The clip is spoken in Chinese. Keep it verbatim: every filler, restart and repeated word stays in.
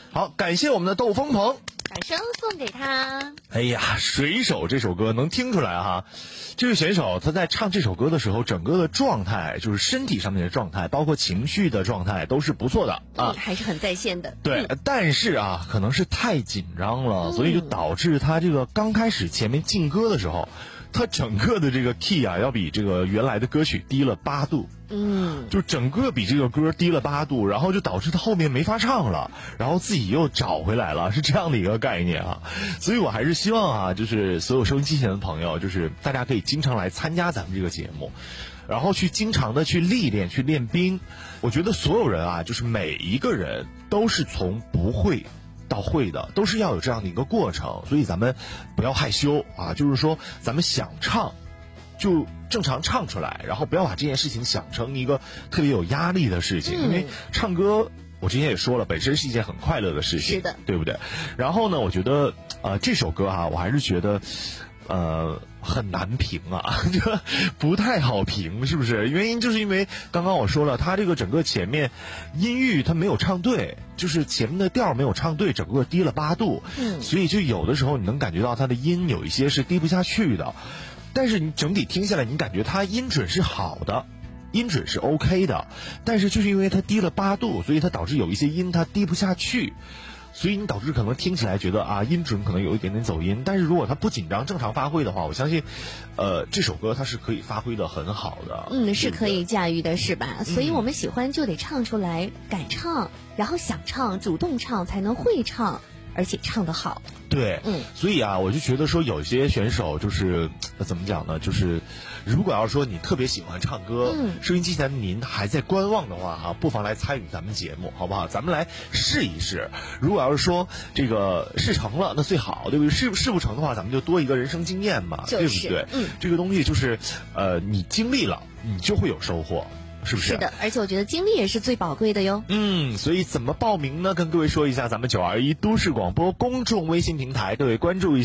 好，感谢我们的窦风鹏， 掌声送给他。 哎呀，水手这首歌能听出来哈，这位选手他在唱这首歌的时候，整个的状态，就是身体上面的状态，包括情绪的状态都是不错的啊， 嗯、还是很在线的。 对、嗯，但是啊，可能是太紧张了， 嗯、 所以就导致他这个刚开始前面进歌的时候，他整个的这个 key 啊，要比这个原来的歌曲低了八度。 嗯， 就整个比这个歌低了八度，然后就导致他后面没法唱了，然后自己又找回来了，是这样的一个概念啊。所以我还是希望啊，就是所有收音机前的朋友，就是大家可以经常来参加咱们这个节目，然后去经常的去历练，去练兵。我觉得所有人啊，就是每一个人都是从不会到会的，都是要有这样的一个过程。所以咱们不要害羞啊，就是说咱们想唱就正常唱出来，然后不要把这件事情想成一个特别有压力的事情、嗯、因为唱歌我之前也说了，本身是一件很快乐的事情， 是的， 对不对？然后呢，我觉得呃这首歌哈，我还是觉得呃很难评啊，就不太好评，是不是？原因就是因为刚刚我说了，他这个整个前面音域他没有唱对，就是前面的调没有唱对，整个低了八度， 嗯， 所以就有的时候你能感觉到他的音有一些是低不下去的。但是你整体听下来，你感觉它音准是好的，音准是 OK 的，但是就是因为它低了八度，所以它导致有一些音它低不下去，所以你导致可能听起来觉得啊音准可能有一点点走音。但是如果它不紧张，正常发挥的话，我相信，呃，这首歌它是可以发挥的很好的。 嗯，是可以驾驭的，是吧？嗯、所以我们喜欢就得唱出来，敢唱，然后想唱，主动唱，才能会唱。而且唱得好， 对， 嗯， 所以啊，我就觉得说有些选手就是怎么讲呢？就是如果要是说你特别喜欢唱歌， 嗯， 收音机前您还在观望的话哈，不妨来参与咱们节目，好不好？咱们来试一试。如果要是说这个事成了，那最好，对不对？事事不成的话，咱们就多一个人生经验嘛， 就是、 对不对？ 嗯， 这个东西就是，呃，你经历了，你就会有收获。是不是？ 是的，而且我觉得经历也是最宝贵的哟。 嗯，所以怎么报名呢？跟各位说一下，咱们九二一都市广播公众微信平台，各位关注一下。